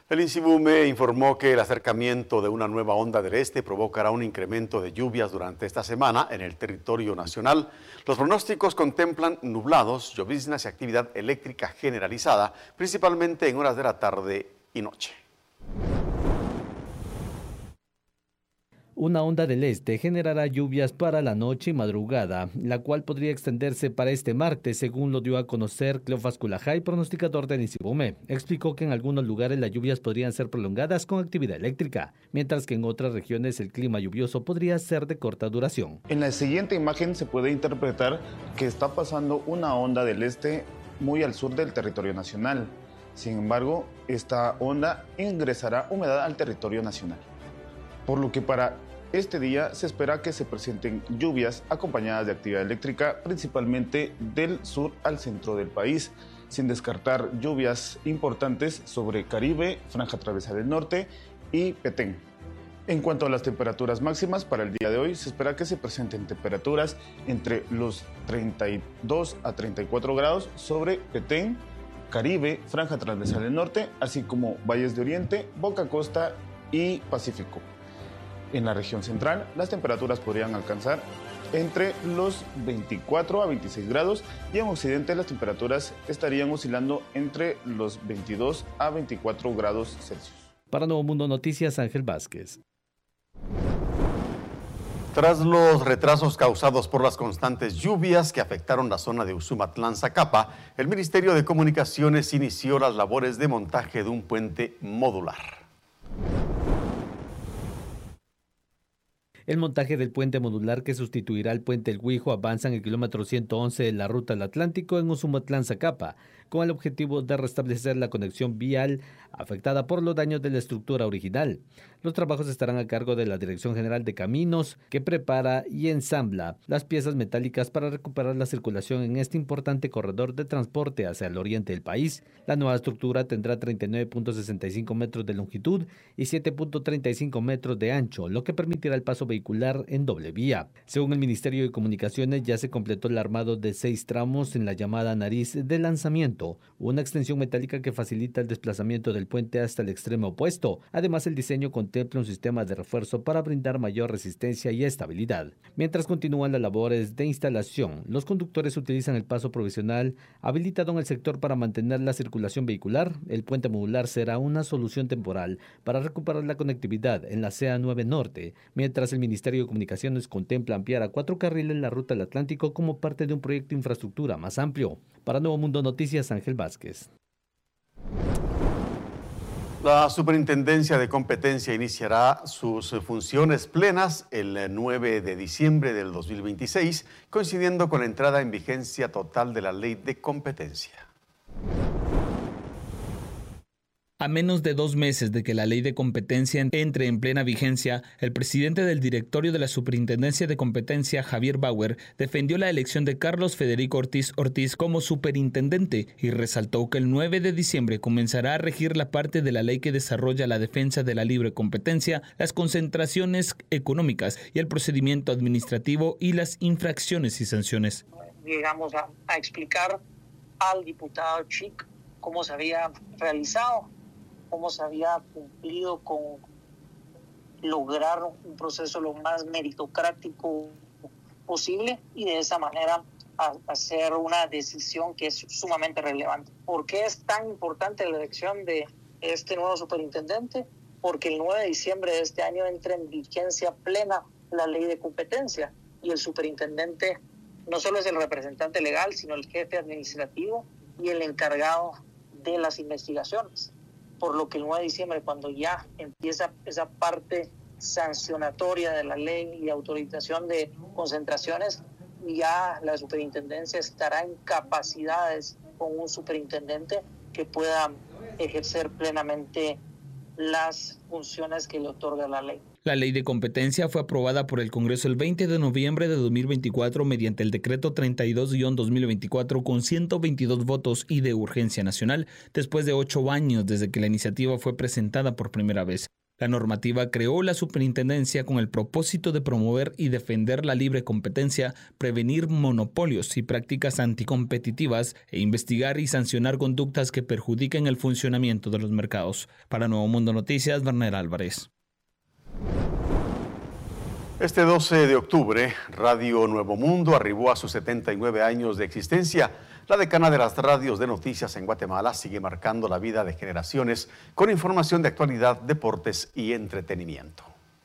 El INSIBUME informó que el acercamiento de una nueva onda del este provocará un incremento de lluvias durante esta semana en el territorio nacional. Los pronósticos contemplan nublados, lloviznas y actividad eléctrica generalizada, principalmente en horas de la tarde y noche. Una onda del este generará lluvias para la noche y madrugada, la cual podría extenderse para este martes, según lo dio a conocer Cleofas Culajay, pronosticador del INSIBUME. Explicó que en algunos lugares las lluvias podrían ser prolongadas con actividad eléctrica, mientras que en otras regiones el clima lluvioso podría ser de corta duración. En la siguiente imagen se puede interpretar que está pasando una onda del este muy al sur del territorio nacional. Sin embargo, esta onda ingresará humedad al territorio nacional, por lo que para este día se espera que se presenten lluvias acompañadas de actividad eléctrica, principalmente del sur al centro del país, sin descartar lluvias importantes sobre Caribe, Franja Travesa del Norte y Petén. En cuanto a las temperaturas máximas, para el día de hoy se espera que se presenten temperaturas entre los 32 a 34 grados sobre Petén, Caribe, Franja Transversal del Norte, así como Valles de Oriente, Boca Costa y Pacífico. En la región central, las temperaturas podrían alcanzar entre los 24 a 26 grados y en Occidente las temperaturas estarían oscilando entre los 22 a 24 grados Celsius. Para Nuevo Mundo Noticias, Ángel Vázquez. Tras los retrasos causados por las constantes lluvias que afectaron la zona de Usumatlán-Zacapa, el Ministerio de Comunicaciones inició las labores de montaje de un puente modular. El montaje del puente modular que sustituirá al puente El Guijo avanza en el kilómetro 111 de la ruta del Atlántico en Usumatlán-Zacapa, con el objetivo de restablecer la conexión vial afectada por los daños de la estructura original. Los trabajos estarán a cargo de la Dirección General de Caminos, que prepara y ensambla las piezas metálicas para recuperar la circulación en este importante corredor de transporte hacia el oriente del país. La nueva estructura tendrá 39.65 metros de longitud y 7.35 metros de ancho, lo que permitirá el paso vehicular en doble vía. Según el Ministerio de Comunicaciones, ya se completó el armado de 6 tramos en la llamada nariz de lanzamiento, una extensión metálica que facilita el desplazamiento del puente hasta el extremo opuesto. Además, el diseño contempla un sistema de refuerzo para brindar mayor resistencia y estabilidad. Mientras continúan las labores de instalación, los conductores utilizan el paso provisional habilitado en el sector para mantener la circulación vehicular. El puente modular será una solución temporal para recuperar la conectividad en la CA 9 Norte, mientras el Ministerio de Comunicaciones contempla ampliar a 4 carriles la ruta del Atlántico como parte de un proyecto de infraestructura más amplio. Para Nuevo Mundo Noticias, Ángel Vázquez. La Superintendencia de Competencia iniciará sus funciones plenas el 9 de diciembre del 2026, coincidiendo con la entrada en vigencia total de la Ley de Competencia. A menos de 2 meses de que la ley de competencia entre en plena vigencia, el presidente del directorio de la Superintendencia de Competencia, Javier Bauer, defendió la elección de Carlos Federico Ortiz como superintendente y resaltó que el 9 de diciembre comenzará a regir la parte de la ley que desarrolla la defensa de la libre competencia, las concentraciones económicas y el procedimiento administrativo y las infracciones y sanciones. Llegamos a explicar al diputado Chic cómo se había realizado, cómo se había cumplido con lograr un proceso lo más meritocrático posible y de esa manera hacer una decisión que es sumamente relevante. ¿Por qué es tan importante la elección de este nuevo superintendente? Porque el 9 de diciembre de este año entra en vigencia plena la ley de competencia y el superintendente no solo es el representante legal, sino el jefe administrativo y el encargado de las investigaciones. Por lo que el 9 de diciembre, cuando ya empieza esa parte sancionatoria de la ley y autorización de concentraciones, ya la superintendencia estará en capacidades con un superintendente que pueda ejercer plenamente las funciones que le otorga la ley. La ley de competencia fue aprobada por el Congreso el 20 de noviembre de 2024 mediante el decreto 32-2024 con 122 votos y de urgencia nacional, después de 8 años desde que la iniciativa fue presentada por primera vez. La normativa creó la superintendencia con el propósito de promover y defender la libre competencia, prevenir monopolios y prácticas anticompetitivas e investigar y sancionar conductas que perjudiquen el funcionamiento de los mercados. Para Nuevo Mundo Noticias, Werner Álvarez. Este 12 de octubre, Radio Nuevo Mundo arribó a sus 79 años de existencia. La decana de las radios de noticias en Guatemala sigue marcando la vida de generaciones con información de actualidad, deportes y entretenimiento.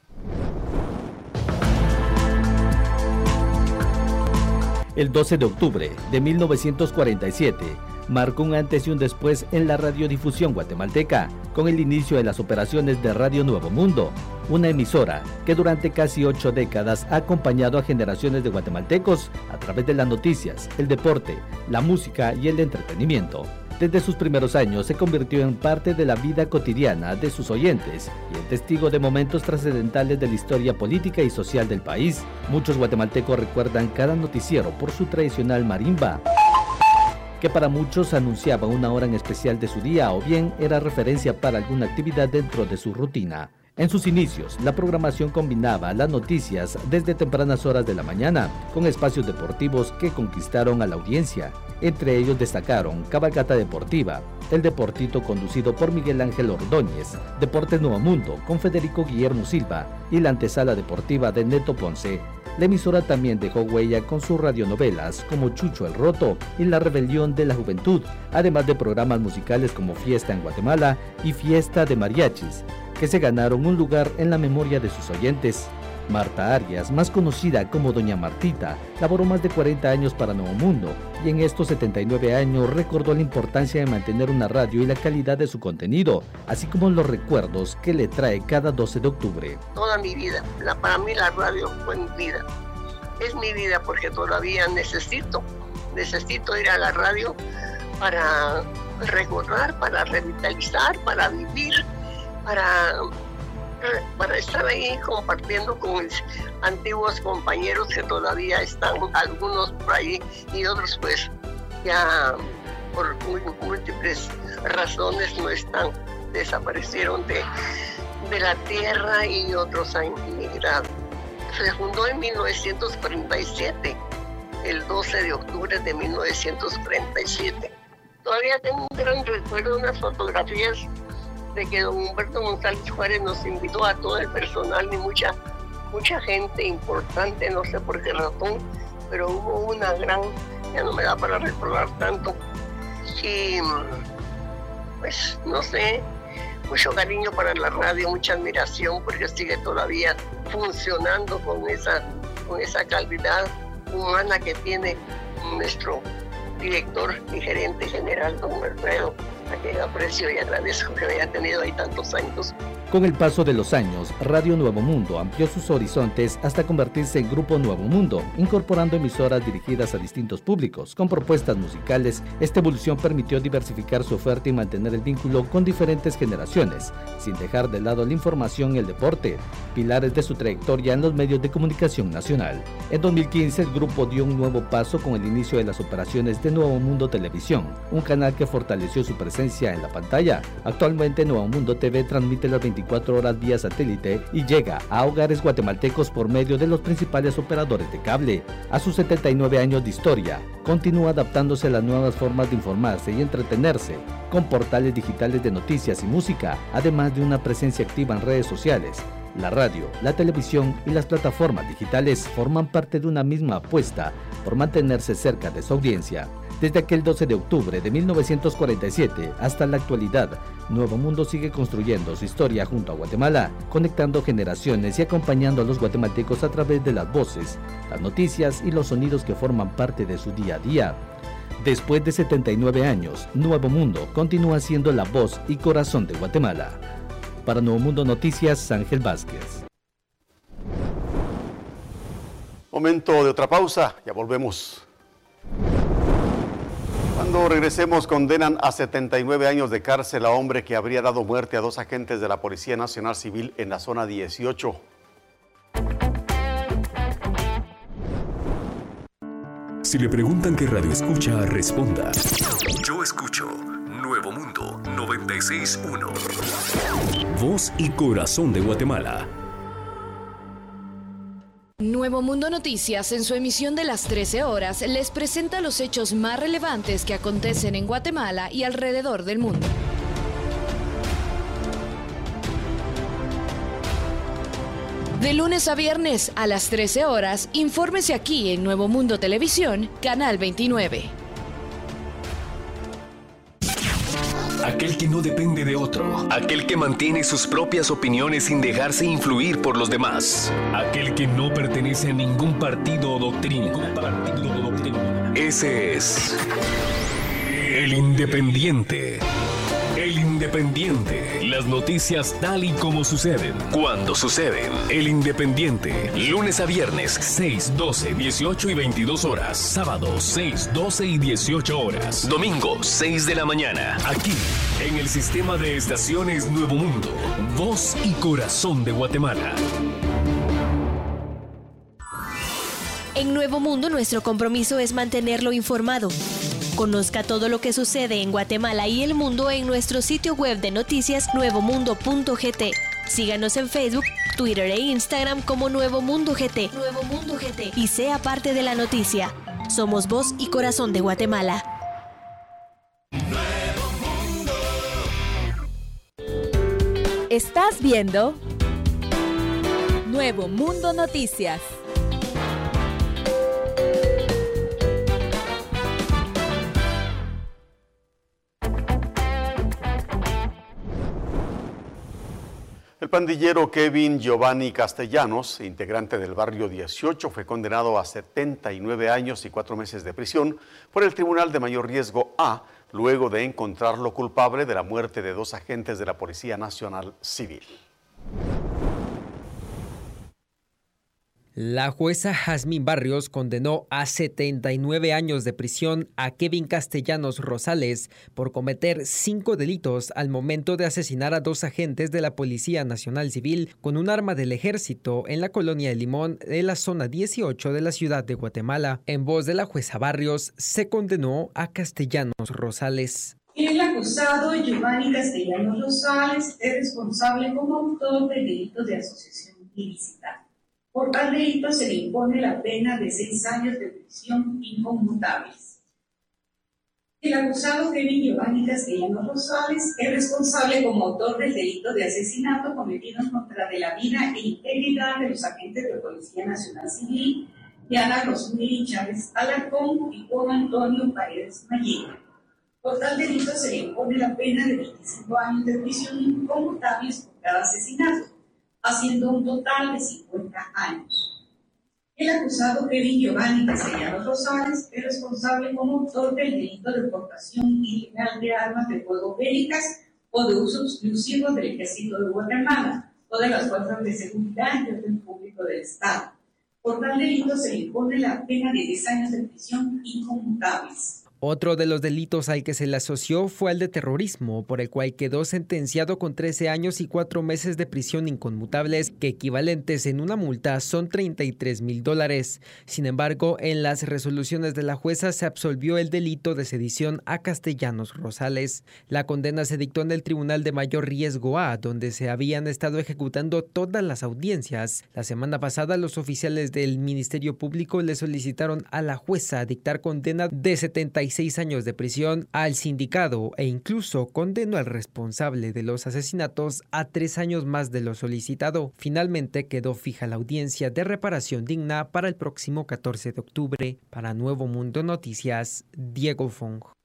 El 12 de octubre de 1947 marcó un antes y un después en la radiodifusión guatemalteca, con el inicio de las operaciones de Radio Nuevo Mundo, una emisora que durante casi 8 décadas ha acompañado a generaciones de guatemaltecos a través de las noticias, el deporte, la música y el entretenimiento. Desde sus primeros años se convirtió en parte de la vida cotidiana de sus oyentes y en testigo de momentos trascendentales de la historia política y social del país. Muchos guatemaltecos recuerdan cada noticiero por su tradicional marimba, que para muchos anunciaba una hora en especial de su día o bien era referencia para alguna actividad dentro de su rutina. En sus inicios, la programación combinaba las noticias desde tempranas horas de la mañana con espacios deportivos que conquistaron a la audiencia. Entre ellos destacaron Cabalgata Deportiva, El Deportito conducido por Miguel Ángel Ordóñez, Deportes Nuevo Mundo con Federico Guillermo Silva y la antesala deportiva de Neto Ponce. La emisora también dejó huella con sus radionovelas como Chucho el Roto y La Rebelión de la Juventud, además de programas musicales como Fiesta en Guatemala y Fiesta de Mariachis, que se ganaron un lugar en la memoria de sus oyentes. Marta Arias, más conocida como Doña Martita, laboró más de 40 años para Nuevo Mundo y en estos 79 años recordó la importancia de mantener una radio y la calidad de su contenido, así como los recuerdos que le trae cada 12 de octubre. Toda mi vida, para mí la radio fue mi vida. Es mi vida porque todavía necesito ir a la radio para recordar, para revitalizar, para vivir, para estar ahí compartiendo con mis antiguos compañeros que todavía están, algunos por ahí y otros pues ya por múltiples razones no están, desaparecieron de la tierra y otros han emigrado. Se fundó en 1937, el 12 de octubre de 1937. Todavía tengo un gran recuerdo, unas fotografías de que don Humberto González Juárez nos invitó a todo el personal y mucha gente importante, no sé por qué razón, pero hubo una gran, ya no me da para recordar tanto, y pues no sé, mucho cariño para la radio, mucha admiración porque sigue todavía funcionando con esa calidad humana que tiene nuestro director y gerente general, don Alfredo, a quien aprecio y agradezco que haya tenido ahí tantos años. Con el paso de los años, Radio Nuevo Mundo amplió sus horizontes hasta convertirse en Grupo Nuevo Mundo, incorporando emisoras dirigidas a distintos públicos, con propuestas musicales. Esta evolución permitió diversificar su oferta y mantener el vínculo con diferentes generaciones, sin dejar de lado la información y el deporte, pilares de su trayectoria en los medios de comunicación nacional. En 2015, el grupo dio un nuevo paso con el inicio de las operaciones de Nuevo Mundo Televisión, un canal que fortaleció su presencia en la pantalla. Actualmente, Nuevo Mundo TV transmite las 24 horas vía satélite y llega a hogares guatemaltecos por medio de los principales operadores de cable. A sus 79 años de historia, continúa adaptándose a las nuevas formas de informarse y entretenerse, con portales digitales de noticias y música, además de una presencia activa en redes sociales. La radio, la televisión y las plataformas digitales forman parte de una misma apuesta por mantenerse cerca de su audiencia. Desde aquel 12 de octubre de 1947 hasta la actualidad, Nuevo Mundo sigue construyendo su historia junto a Guatemala, conectando generaciones y acompañando a los guatemaltecos a través de las voces, las noticias y los sonidos que forman parte de su día a día. Después de 79 años, Nuevo Mundo continúa siendo la voz y corazón de Guatemala. Para Nuevo Mundo Noticias, Ángel Vázquez. Momento de otra pausa, ya volvemos. Cuando regresemos, condenan a 79 años de cárcel a hombre que habría dado muerte a 2 agentes de la Policía Nacional Civil en la zona 18. Si le preguntan qué radio escucha, responda: yo escucho Nuevo Mundo 90. 96.1. Voz y corazón de Guatemala. Nuevo Mundo Noticias, en su emisión de las 13 horas, les presenta los hechos más relevantes que acontecen en Guatemala y alrededor del mundo. De lunes a viernes a las 13 horas, infórmese aquí en Nuevo Mundo Televisión, Canal 29. Aquel que no depende de otro, aquel que mantiene sus propias opiniones sin dejarse influir por los demás, aquel que no pertenece a ningún partido o doctrina. Ese es El Independiente. El Independiente. Las noticias tal y como suceden, cuando suceden. El Independiente. Lunes a viernes, 6, 12, 18 y 22 horas. Sábado, 6, 12 y 18 horas. Domingo, 6 de la mañana. Aquí, en el sistema de estaciones Nuevo Mundo. Voz y corazón de Guatemala. En Nuevo Mundo, nuestro compromiso es mantenerlo informado. Conozca todo lo que sucede en Guatemala y el mundo en nuestro sitio web de noticias nuevomundo.gt. Síganos en Facebook, Twitter e Instagram como Nuevo Mundo GT. Nuevo Mundo GT. Y sea parte de la noticia. Somos voz y corazón de Guatemala. Estás viendo Nuevo Mundo Noticias. El pandillero Kevin Giovanni Castellanos, integrante del barrio 18, fue condenado a 79 años y 4 meses de prisión por el Tribunal de Mayor Riesgo A, luego de encontrarlo culpable de la muerte de 2 agentes de la Policía Nacional Civil. La jueza Jazmín Barrios condenó a 79 años de prisión a Kevin Castellanos Rosales por cometer 5 delitos al momento de asesinar a 2 agentes de la Policía Nacional Civil con un arma del ejército en la colonia de Limón de la zona 18 de la ciudad de Guatemala. En voz de la jueza Barrios, se condenó a Castellanos Rosales. El acusado Giovanni Castellanos Rosales es responsable como autor de delitos de asociación ilícita. Por tal delito se le impone la pena de 6 años de prisión inconmutables. El acusado Kevin Giovanni Castellanos Rosales es responsable como autor del delito de asesinato cometido en contra de la vida e integridad de los agentes de Policía Nacional Civil, Diana Rosmili Chávez Alarcón y Juan Antonio Paredes Mayera. Por tal delito se le impone la pena de 25 años de prisión inconmutables por cada asesinato, haciendo un total de 50 años. El acusado Kevin Giovanni Castellanos Rosales es responsable como autor del delito de portación ilegal de armas de fuego bélicas o de uso exclusivo del Ejército de Guatemala o de las fuerzas de seguridad y orden público del Estado. Por tal delito se le impone la pena de 10 años de prisión inconmutables. Otro de los delitos al que se le asoció fue el de terrorismo, por el cual quedó sentenciado con 13 años y 4 meses de prisión inconmutables, que equivalentes en una multa son $33,000. Sin embargo, en las resoluciones de la jueza se absolvió el delito de sedición a Castellanos Rosales. La condena se dictó en el Tribunal de Mayor Riesgo A, donde se habían estado ejecutando todas las audiencias. La semana pasada, los oficiales del Ministerio Público le solicitaron a la jueza dictar condena de 76 años de prisión al sindicado e incluso condenó al responsable de los asesinatos a 3 años más de lo solicitado. Finalmente quedó fija la audiencia de reparación digna para el próximo 14 de octubre. Para Nuevo Mundo Noticias, Diego Fong.